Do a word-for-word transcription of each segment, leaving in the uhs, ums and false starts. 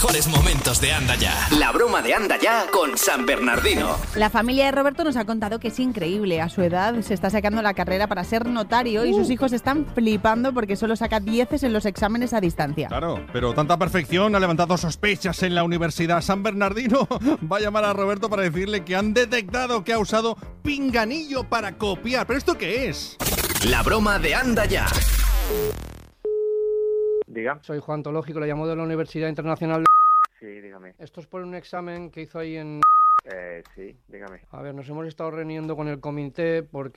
mejores momentos de Anda Ya. La broma de Anda Ya con San Bernardino. La familia de Roberto nos ha contado que es increíble. A su edad se está sacando la carrera para ser notario uh. y sus hijos están flipando porque solo saca dieces en los exámenes a distancia. Claro, pero tanta perfección ha levantado sospechas en la Universidad. San Bernardino va a llamar a Roberto para decirle que han detectado que ha usado pinganillo para copiar. ¿Pero esto qué es? La broma de Anda Ya. Diga. Soy Juan Tológico, le llamo de la Universidad Internacional de... Sí, dígame. Esto es por un examen que hizo ahí en... Eh, sí, dígame. A ver, nos hemos estado reuniendo con el comité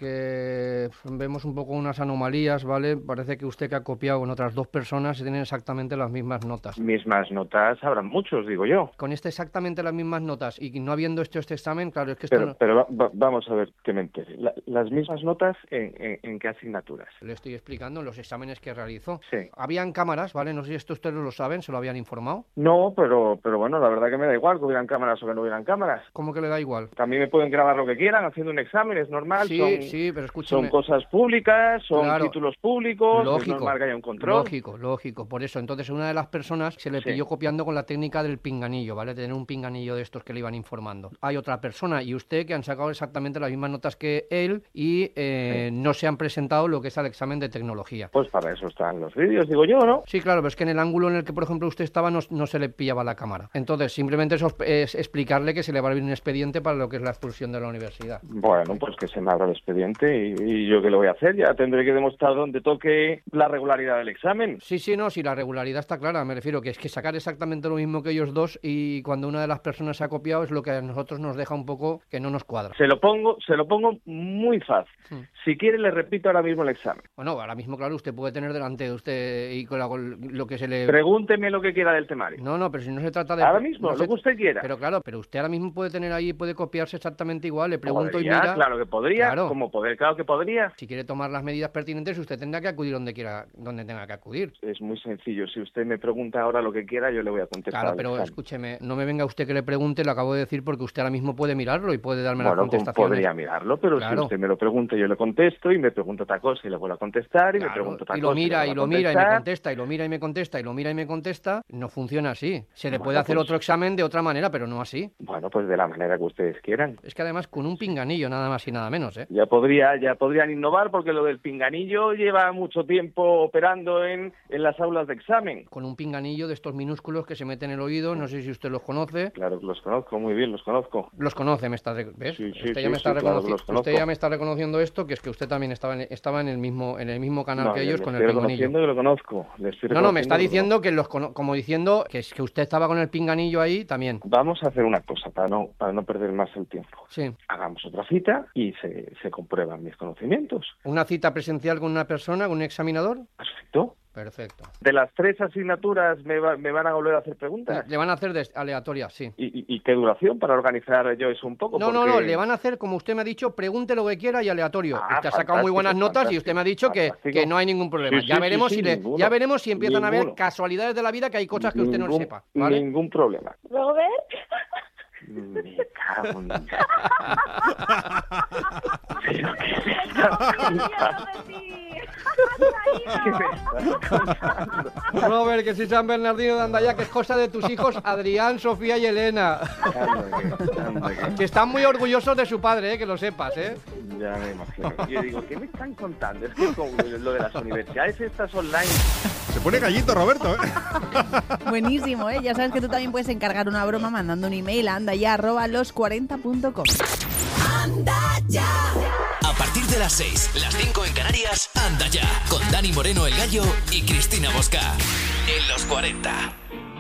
porque vemos un poco unas anomalías, ¿vale? Parece que usted que ha copiado con otras dos personas tienen exactamente las mismas notas. Mismas notas habrán muchos, digo yo. Con este exactamente las mismas notas y no habiendo hecho este examen, claro, es que esto Pero, no... pero va, va, vamos a ver que me entere. La, ¿Las mismas notas en, en, en qué asignaturas? Le estoy explicando en los exámenes que realizó. Sí. Habían cámaras, ¿vale? No sé si esto ustedes lo saben, ¿se lo habían informado? No, pero, pero bueno, la verdad que me da igual que hubieran cámaras o que no hubieran cámaras. ¿Cómo que le da igual? También me pueden grabar lo que quieran haciendo un examen, es normal. Sí, son, sí, pero escúchame. Son cosas públicas, son Claro. títulos públicos, Lógico, es normal que haya un control. Lógico, lógico. Por eso, entonces, una de las personas se le Sí. pilló copiando con la técnica del pinganillo, ¿vale? Tener un pinganillo de estos que le iban informando. Hay otra persona y usted que han sacado exactamente las mismas notas que él y eh, Sí. no se han presentado lo que es el examen de tecnología. Pues para eso están los vídeos, digo yo, ¿no? Sí, claro, pero es que en el ángulo en el que, por ejemplo, usted estaba no, no se le pillaba la cámara. Entonces, simplemente eso es explicarle que se le va a abrir un expediente para lo que es la expulsión de la universidad. Bueno, pues que se me abra el expediente y, y yo qué le voy a hacer. Ya tendré que demostrar donde toque la regularidad del examen. Sí, sí, no, sí, la regularidad está clara. Me refiero que es que sacar exactamente lo mismo que ellos dos y cuando una de las personas se ha copiado es lo que a nosotros nos deja un poco que no nos cuadra. Se lo pongo, se lo pongo muy fácil. Hmm. Si quiere le repito ahora mismo el examen. Bueno, ahora mismo, claro, usted puede tener delante de usted y con, la, con lo que se le... Pregúnteme lo que quiera del temario. No, no, pero si no se trata de... Ahora mismo, no lo se... que usted quiera. Pero claro, pero usted ahora mismo puede tener ahí, puede copiarse exactamente igual. Le pregunto ¿Podría? y mira... Claro que podría. Claro. Como poder, claro que podría. Si quiere tomar las medidas pertinentes, usted tendrá que acudir donde quiera, donde tenga que acudir. Es muy sencillo. Si usted me pregunta ahora lo que quiera, yo le voy a contestar. Claro, pero escúcheme, no me venga usted que le pregunte, lo acabo de decir porque usted ahora mismo puede mirarlo y puede darme bueno, las contestaciones. Podría mirarlo, pero Claro. si usted me lo pregunta, yo le contesto y me pregunta otra cosa y le vuelvo a contestar y Claro, me pregunta otra y lo cosa. mira le y vuelvo lo a mira y me contestar. contesta y lo mira y me contesta y lo mira y me contesta, no funciona así. Se le Bueno, puede hacer pues- otro examen de otra manera, pero no así. Bueno, pues de la manera que ustedes quieran. Es que además con un pinganillo nada más y nada menos, ¿eh? Ya podría, ya podrían innovar porque lo del pinganillo lleva mucho tiempo operando en, en las aulas de examen. Con un pinganillo de estos minúsculos que se meten en el oído, no sé si usted los conoce. Claro que los conozco, muy bien, los conozco. Los conoce, me está, ¿ves? Sí, sí, usted, sí, ya me está sí, claro que reconoci- los conozco. usted ya me está reconociendo esto, que es que usted también estaba en, estaba en el mismo en el mismo canal No, que le- ellos le con el estoy pinganillo. reconociendo que lo conozco. Le estoy No, no, me está reconociendo que lo diciendo que los cono- como diciendo que es que usted estaba con el pinganillo ahí también. Vamos a hacer una cosa para no para no perder más el tiempo. Sí. Hagamos otra cita y se, se comprueban mis conocimientos. Una cita presencial con una persona, con un examinador. Perfecto. Perfecto. De las tres asignaturas me, va- me van a volver a hacer preguntas. Le van a hacer de aleatorias, sí. ¿Y, y, y qué duración para organizar yo eso un poco? No, no, no, Porque- le van a hacer, como usted me ha dicho, pregunte lo que quiera y aleatorio. Ah, usted ha sacado muy buenas fantástico, notas y usted me ha dicho que, fantástico. que no hay ningún problema. Sí, ya sí, veremos sí, si sí, le, ninguno. ya veremos si empiezan a haber Ninguno. casualidades de la vida que hay cosas que usted no Ningún- sepa, ¿vale? Ningún problema. Robert. Me cago en... Pero qué me estás contando. Robert, que si San Bernardino de Andaya, que es cosa de tus hijos Adrián, Sofía y Elena. Anda que- anda que- Que están muy orgullosos de su padre, ¿eh? Que lo sepas, ¿eh? Ya me imagino. Yo digo, ¿qué me están contando? Es que con lo de las universidades estas online... Se pone gallito, Roberto, ¿eh? Buenísimo, ¿eh? Ya sabes que tú también puedes encargar una broma mandando un email a andaya arroba los cuarenta punto com. Anda Ya. A partir de las seis, las cinco en Canarias, Anda Ya. Con Dani Moreno el Gallo y Cristina Bosca. En los cuarenta.